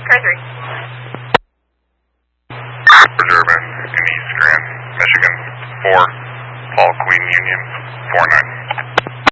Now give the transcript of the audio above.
Urban in East Grand, Michigan, 4, Paul Queen Union, 49.